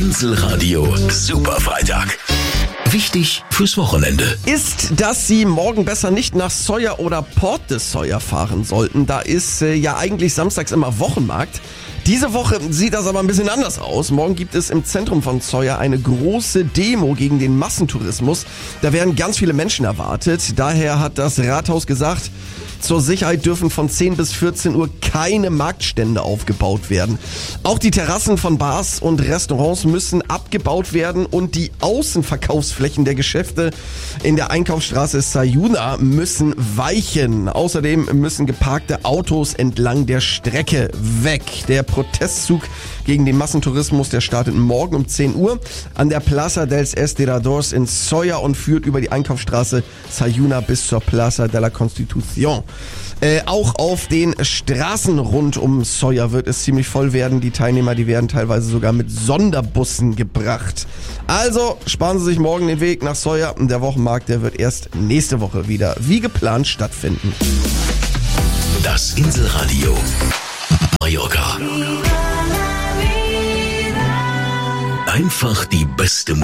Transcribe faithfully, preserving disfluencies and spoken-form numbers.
Inselradio Superfreitag. Wichtig fürs Wochenende. Ist, dass Sie morgen besser nicht nach Sawyer oder Port de Sawyer fahren sollten. Da ist äh, ja eigentlich samstags immer Wochenmarkt. Diese Woche sieht das aber ein bisschen anders aus. Morgen gibt es im Zentrum von Sawyer eine große Demo gegen den Massentourismus. Da werden ganz viele Menschen erwartet. Daher hat das Rathaus gesagt, zur Sicherheit dürfen von zehn bis vierzehn Uhr keine Marktstände aufgebaut werden. Auch die Terrassen von Bars und Restaurants müssen abgebaut werden und die Außenverkaufsflächen der Geschäfte in der Einkaufsstraße Sayuna müssen weichen. Außerdem müssen geparkte Autos entlang der Strecke weg. Der Protestzug gegen den Massentourismus, der startet morgen um zehn Uhr an der Plaza dels Estiradores in Sawyer und führt über die Einkaufsstraße Sayuna bis zur Plaza de la Constitución. Äh, auch auf den Straßen rund um Sawyer wird es ziemlich voll werden. Die Teilnehmer, die werden teilweise sogar mit Sonderbussen gebracht. Also sparen Sie sich morgen den Weg nach Sawyer. Der Wochenmarkt, der wird erst nächste Woche wieder wie geplant stattfinden. Das Inselradio Mallorca. Einfach die beste Musik.